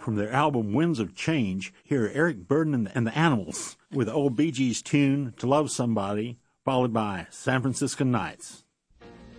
From their album Winds of Change, here are Eric Burdon and the Animals with old Bee Gees tune To Love Somebody, followed by San Francisco Nights.